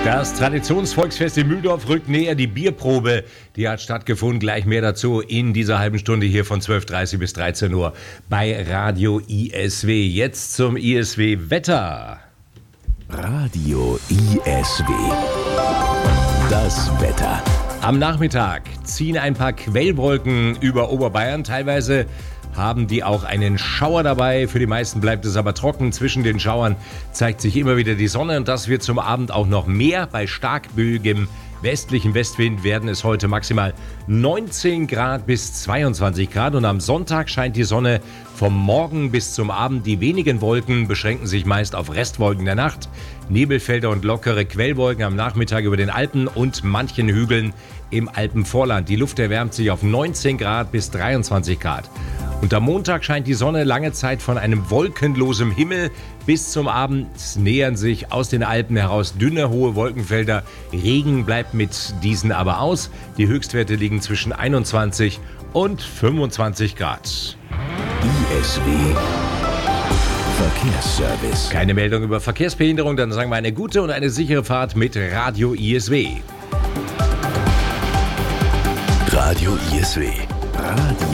Das Traditionsvolksfest in Mühldorf rückt näher. Die Bierprobe, die hat stattgefunden. Gleich mehr dazu in dieser halben Stunde hier von 12.30 bis 13 Uhr bei Radio ISW. Jetzt zum ISW-Wetter. Radio ISW. Das Wetter. Am Nachmittag ziehen ein paar Quellwolken über Oberbayern. Teilweise haben die auch einen Schauer dabei. Für die meisten bleibt es aber trocken. Zwischen den Schauern zeigt sich immer wieder die Sonne und das wird zum Abend auch noch mehr. Bei starkböigem westlichen Westwind werden es heute maximal 19 Grad bis 22 Grad und am Sonntag scheint die Sonne vom Morgen bis zum Abend. Die wenigen Wolken beschränken sich meist auf Restwolken der Nacht. Nebelfelder und lockere Quellwolken am Nachmittag über den Alpen und manchen Hügeln im Alpenvorland. Die Luft erwärmt sich auf 19 Grad bis 23 Grad. Und am Montag scheint die Sonne lange Zeit von einem wolkenlosen Himmel. Bis zum Abend nähern sich aus den Alpen heraus dünne, hohe Wolkenfelder. Regen bleibt mit diesen aber aus. Die Höchstwerte liegen zwischen 21 und 25 Grad. ISW Verkehrsservice. Keine Meldung über Verkehrsbehinderung, dann sagen wir eine gute und eine sichere Fahrt mit Radio ISW. Radio ISW. Radio